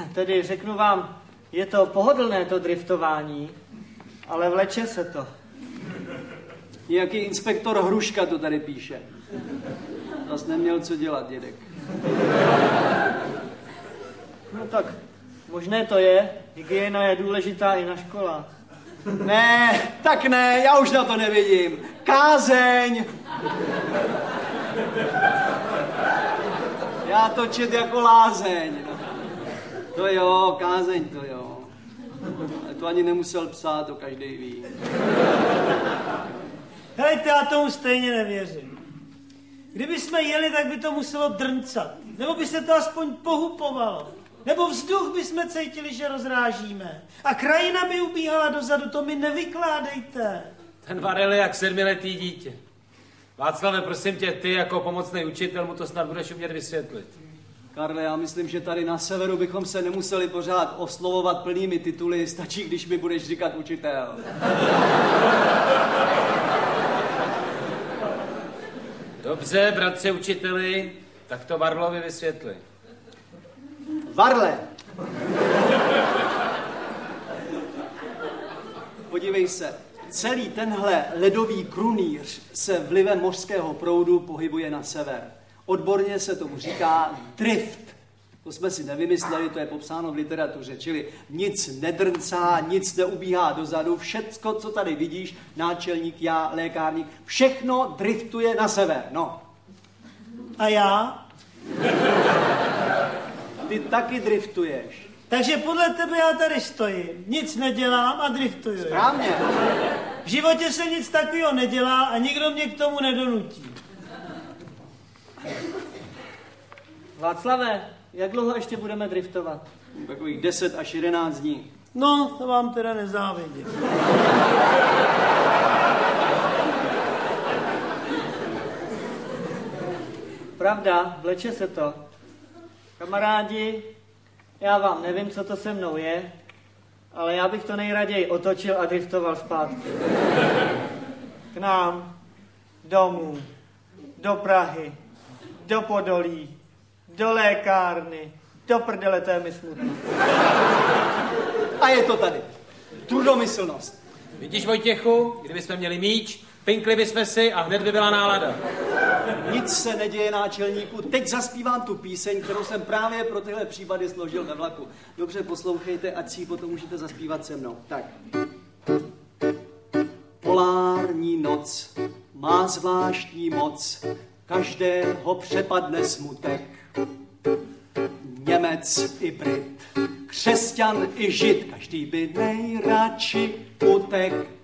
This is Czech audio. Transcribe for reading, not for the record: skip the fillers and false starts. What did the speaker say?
Tedy řeknu vám, je to pohodlné to driftování, ale vleče se to. Nějaký inspektor Hruška to tady píše. Zas neměl co dělat, dědek. No tak, možné to je. Hygiena je důležitá i na školách. Ne, tak ne, já už na to nevidím. Kázeň! Já to čet jako lázeň. To jo, kázeň to jo. Ale to ani nemusel psát, to každý ví. Hejte, já tomu stejně nevěřím. Kdyby jsme jeli, tak by to muselo drncat. Nebo by se to aspoň pohupovalo. Nebo vzduch by jsme cítili, že rozrážíme. A krajina by ubíhala dozadu, to mi nevykládejte. Ten Varel je jak 7letý dítě. Václave, prosím tě, ty jako pomocný učitel mu to snad budeš umět vysvětlit. Karle, já myslím, že tady na severu bychom se nemuseli pořád oslovovat plnými tituly, stačí, když mi budeš říkat učitel. Dobře, bratře učiteli, tak to Varlovi vysvětli. Varle! Podívej se, celý tenhle ledový krunýř se vlivem mořského proudu pohybuje na sever. Odborně se tomu říká drift. To jsme si nevymysleli, to je popsáno v literatuře, čili nic nedrncá, nic neubíhá dozadu, všecko, co tady vidíš, náčelník, já, lékárník, všechno driftuje na sever, no. A já? Ty taky driftuješ. Takže podle tebe já tady stojím, nic nedělám a driftuju. Správně. V životě se nic takového nedělá a nikdo mě k tomu nedonutí. Václave, jak dlouho ještě budeme driftovat? Takových 10 až 11 dní. No, to vám teda nezávidím. Pravda, vleče se to. Kamarádi, já vám nevím, co to se mnou je, ale já bych to nejraději otočil a driftoval zpátky. K nám, domů, do Prahy, do Podolí, do lékárny, do prdele, to je mi smutno. A je to tady. Trudomyslnost. Vidíš, Vojtěchu, kdybychom měli míč, pinkli bychom si a hned by byla nálada. Nic se neděje, náčelníku. Teď zaspívám tu píseň, kterou jsem právě pro tyhle případy složil ve vlaku. Dobře, poslouchejte, ať si ji potom můžete zaspívat se mnou. Tak. Polární noc má zvláštní moc, každého přepadne smutek. Němec i Brit, křesťan i žid, každý by nejradši utek.